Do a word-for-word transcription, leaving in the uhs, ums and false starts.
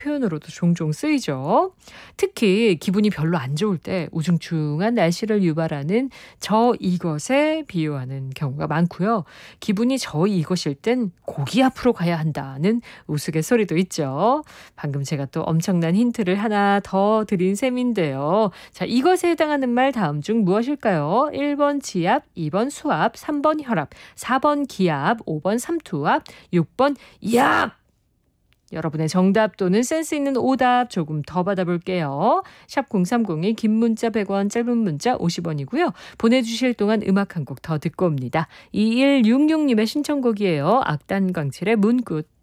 표현으로도 종종 쓰이죠. 특히 기분이 별로 안 좋을 때 우중충한 날씨를 유발하는 저 이것에 비유하는 경우가 많고요. 기분이 저 이것일 땐 고기 앞으로 가야 한다는 우스갯소리도 있죠. 방금 제가 또 엄청난 힌트를 하나 더 드린 셈인데요. 자, 이것에 해당하는 말 다음 중 무엇일까요? 일 번 지압, 이 번 수압, 삼 번 혈압, 사 번 기압, 오 번 삼투압, 육 번 이압. 여러분의 정답 또는 센스 있는 오답 조금 더 받아볼게요. 샵 공삼공일 긴 문자 백 원, 짧은 문자 오십 원이고요. 보내주실 동안 음악 한 곡 더 듣고 옵니다. 이일육육님의 신청곡이에요. 악단광칠의 문굿.